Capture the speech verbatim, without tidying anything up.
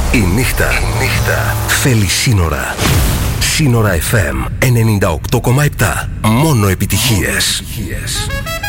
Η νύχτα, η νύχτα θέλει σύνορα. Σύνορα εφ εμ ενενήντα οκτώ κόμμα επτά. Μόνο επιτυχίες.